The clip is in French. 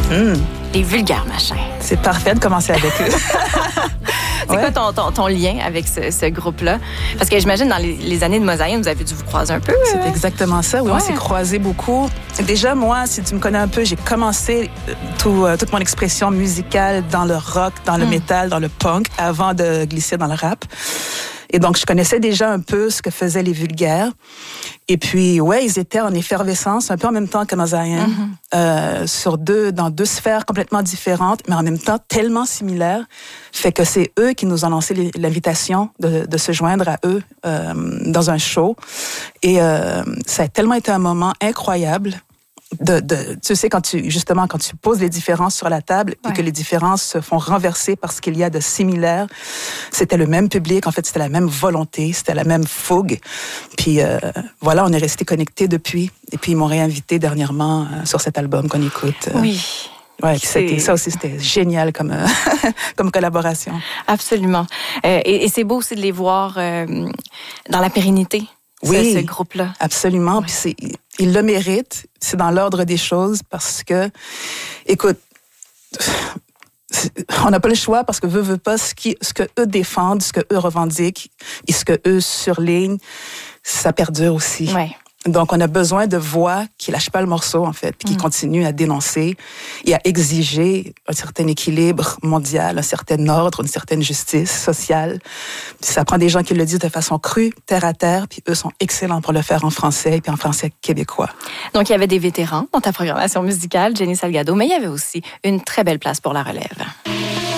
Les vulgaires machins. C'est parfait de commencer avec eux. C'est quoi ton lien avec ce groupe-là? Parce que j'imagine, dans les années de Mosaïen, vous avez dû vous croiser un peu. C'est exactement ça. Oui, on s'est croisés beaucoup. Déjà, moi, si tu me connais un peu, j'ai commencé toute mon expression musicale dans le rock, dans le métal, dans le punk, avant de glisser dans le rap. Et donc, je connaissais déjà un peu ce que faisaient les vulgaires. Et puis, ouais, ils étaient en effervescence, un peu en même temps que Mosaïen, dans deux sphères complètement différentes, mais en même temps tellement similaires. Fait que c'est eux qui nous ont lancé l'invitation de se joindre à eux dans un show. Et ça a tellement été un moment incroyable. Tu sais, quand tu poses les différences sur la table et que les différences se font renverser parce qu'il y a de similaires, c'était le même public, en fait, c'était la même volonté, c'était la même fougue. Puis voilà, on est restés connectés depuis. Et puis ils m'ont réinvité dernièrement sur cet album qu'on écoute. Oui. Ouais, ça aussi, c'était génial comme collaboration. Absolument. Et c'est beau aussi de les voir dans la pérennité. Oui, ce groupe-là. Absolument. Ouais. Puis ils le méritent. C'est dans l'ordre des choses parce que, écoute, on n'a pas le choix parce que veut pas ce que eux défendent, ce que eux revendiquent et ce que eux surlignent, ça perdure aussi. Ouais. Donc, on a besoin de voix qui lâchent pas le morceau, en fait, puis qui continuent à dénoncer et à exiger un certain équilibre mondial, un certain ordre, une certaine justice sociale. Puis ça prend des gens qui le disent de façon crue, terre à terre, puis eux sont excellents pour le faire en français et puis en français québécois. Donc, il y avait des vétérans dans ta programmation musicale, Jenny Salgado, mais il y avait aussi une très belle place pour la relève.